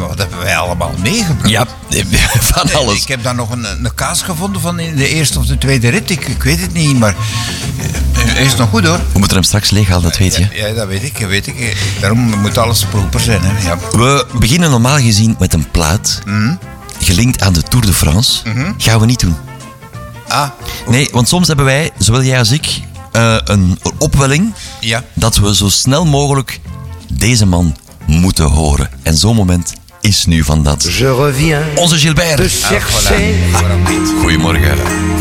wat hebben wij allemaal meegebracht? Ja, van alles. Ik heb daar nog een kaas gevonden van in de eerste of de tweede rit. Ik weet het niet, maar hij is nog goed hoor. We moeten hem straks leeghalen, dat weet je. Ja, dat weet ik. Daarom moet alles proper zijn. Hè? Ja. We beginnen normaal gezien met een plaat, gelinkt aan de Tour de France. Gaan we niet doen. Ah, Nee, want soms hebben wij, zowel jij als ik, een opwelling ja. dat we zo snel mogelijk deze man moeten horen. En zo'n moment is nu van dat. Je reviens Onze Gilbert. te chercher. Voilà. Goedemorgen.